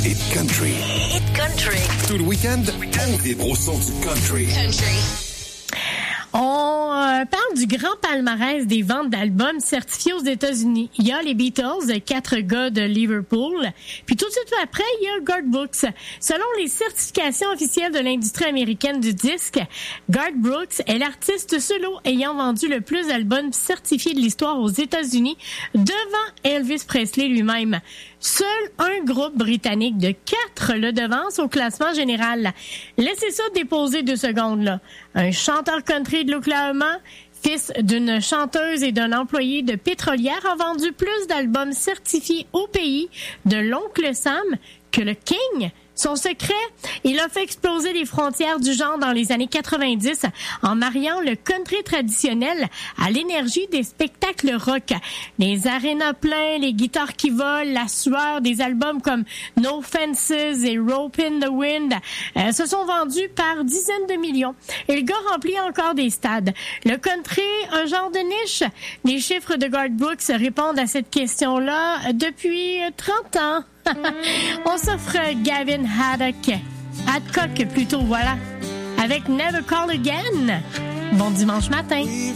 Hit Country. Hit Country. Tout le week-end, on vibre au son du country. On parle du grand palmarès des ventes d'albums certifiés aux États-Unis. Il y a les Beatles, 4 gars de Liverpool. Puis tout de suite après, il y a Garth Brooks. Selon les certifications officielles de l'industrie américaine du disque, Garth Brooks est l'artiste solo ayant vendu le plus d'albums certifiés de l'histoire aux États-Unis, devant Elvis Presley lui-même. Seul un groupe britannique de 4 le devance au classement général. Laissez ça déposer 2 secondes, là. Un chanteur country de l'Oklahoma, fils d'une chanteuse et d'un employé de pétrolière, a vendu plus d'albums certifiés au pays de l'oncle Sam que le King. Son secret, il a fait exploser les frontières du genre dans les années 90 en mariant le country traditionnel à l'énergie des spectacles rock. Les arénas pleins, les guitares qui volent, la sueur des albums comme No Fences et Rope in the Wind se sont vendus par dizaines de millions. Et le gars remplit encore des stades. Le country, un genre de niche? Les chiffres de Garth Brooks répondent à cette question-là depuis 30 ans. On s'offre Gavin Haddock plutôt, voilà, avec Never Call Again. Bon dimanche matin.